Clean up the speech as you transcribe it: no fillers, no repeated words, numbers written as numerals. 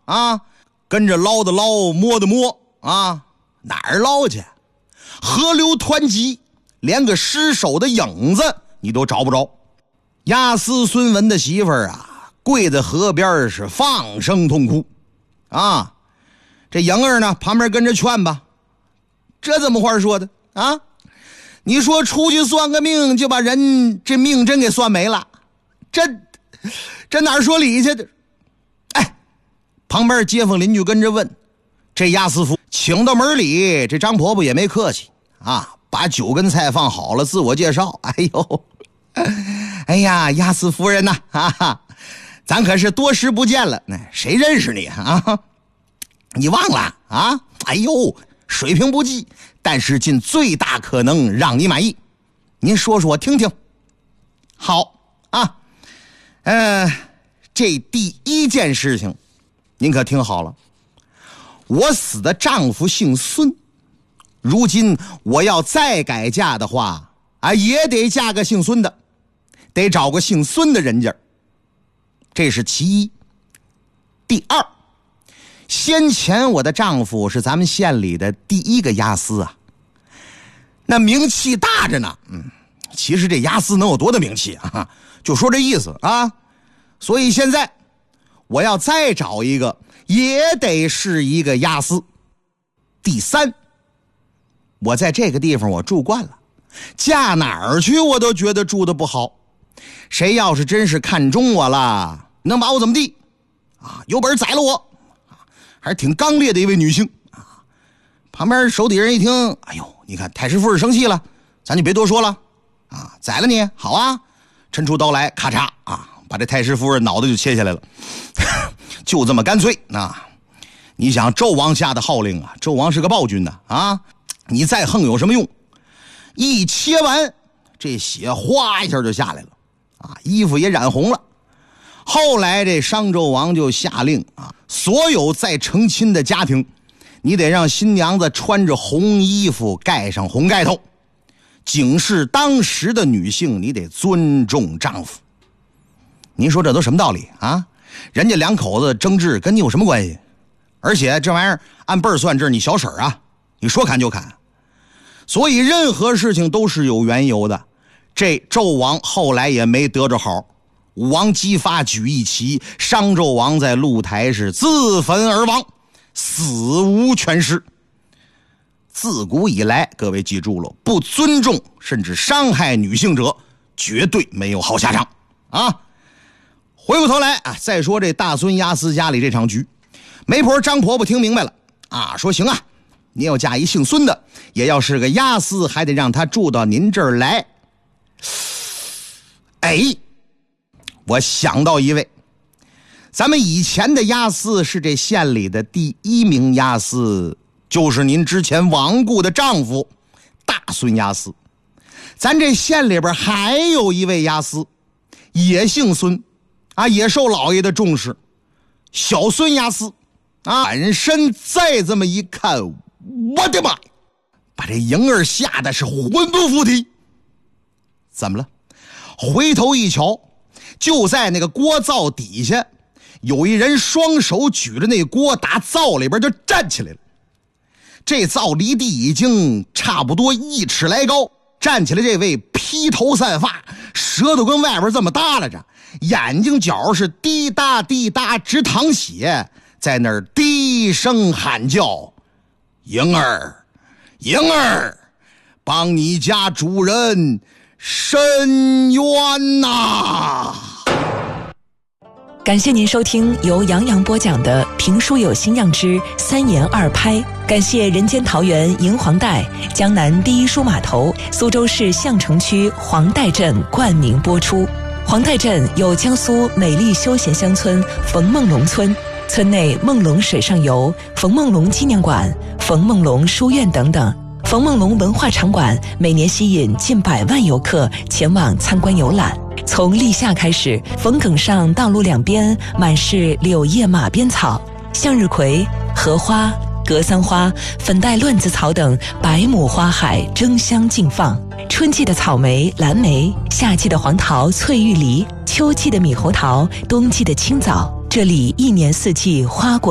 啊，跟着捞的捞，摸的摸啊，哪儿捞去？河流湍急，连个尸首的影子你都找不着。押司孙文的媳妇儿啊，跪在河边是放声痛哭啊。这莹儿呢，旁边跟着劝吧，这怎么话说的啊？你说出去算个命，就把人这命真给算没了，这哪说理去的？哎，旁边街坊邻居跟着问，这押司夫请到门里，这张婆婆也没客气啊，把酒跟菜放好了，自我介绍。哎呀，押司夫人呐，咱可是多时不见了，谁认识你啊？你忘了啊？哎呦，水平不济，但是尽最大可能让你满意。您说说我听听。好啊，这第一件事情，您可听好了。我死的丈夫姓孙，如今我要再改嫁的话啊，也得嫁个姓孙的，得找个姓孙的人家。这是其一。第二，先前我的丈夫是咱们县里的第一个押司啊，那名气大着呢。其实这押司能有多大名气啊？就说这意思啊。所以现在我要再找一个，也得是一个押司。第三，我在这个地方我住惯了，嫁哪儿去我都觉得住得不好。谁要是真是看中我了，能把我怎么地啊？有本宰了我，还是挺刚烈的一位女性啊。旁边手底下人一听，哎呦，你看太师夫人生气了，咱就别多说了啊，宰了你好啊。抻出刀来，咔嚓啊，把这太师夫人脑袋就切下来了。就这么干脆啊。你想纣王下的号令啊，纣王是个暴君啊，你再横有什么用？一切完，这血哗一下就下来了啊，衣服也染红了。后来这商纣王就下令啊，所有在成亲的家庭，你得让新娘子穿着红衣服，盖上红盖头，警示当时的女性，你得尊重丈夫。您说这都什么道理啊？人家两口子争执跟你有什么关系？而且这玩意儿按辈儿算，这是你小婶啊，你说砍就砍。所以任何事情都是有缘由的。这纣王后来也没得着好，武王姬发举义旗，商纣王在露台是自焚而亡，死无全尸。自古以来，各位记住了，不尊重甚至伤害女性者，绝对没有好下场啊！回过头来啊，再说这大孙押司家里这场局，媒婆张婆婆听明白了啊，说行啊，您要嫁一姓孙的，也要是个押司，还得让他住到您这儿来。哎，我想到一位，咱们以前的押司是这县里的第一名押司，就是您之前亡故的丈夫大孙押司。咱这县里边还有一位押司，也姓孙啊，也受老爷的重视，小孙押司啊。本身再这么一看，我的妈，把这莹儿吓得是魂不附体。怎么了？回头一瞧，就在那个锅灶底下，有一人双手举着那锅，打灶里边就站起来了。这灶离地已经差不多1尺来高，站起来这位披头散发，舌头跟外边这么耷拉着，眼睛角是滴答滴答直淌血，在那儿低声喊叫：莹儿，莹儿，帮你家主人伸冤呐！ 感谢您收听由杨洋播讲的评书有新样之3言2拍，感谢人间桃园银黄带、江南第一书码头、苏州市相城区黄带镇冠名播出。黄带镇有江苏美丽休闲乡村冯梦龙村，村内梦龙水上游、冯梦龙纪念馆、冯梦龙书院等等。冯梦龙文化场馆每年吸引近100万游客前往参观游览。从立夏开始，冯埂上道路两边满是柳叶马鞭草，向日葵、荷花、格桑花、粉黛乱子草等百亩花海争相竞放。春季的草莓、蓝莓，夏季的黄桃、翠玉梨，秋季的猕猴桃，冬季的青枣，这里一年四季花果